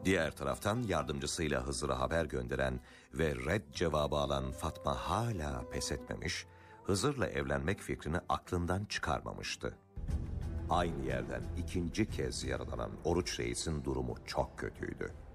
Diğer taraftan yardımcısıyla Hızır'a haber gönderen ve red cevabı alan Fatma hala pes etmemiş, Hızır'la evlenmek fikrini aklından çıkarmamıştı. Aynı yerden ikinci kez yaralanan Oruç Reis'in durumu çok kötüydü.